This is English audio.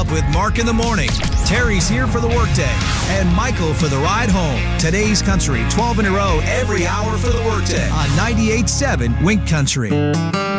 up with Mark in the morning. Terry's here for the workday, and Michael for the ride home. Today's Country, 12 in a row, every hour for the workday on 98.7 Wink Country.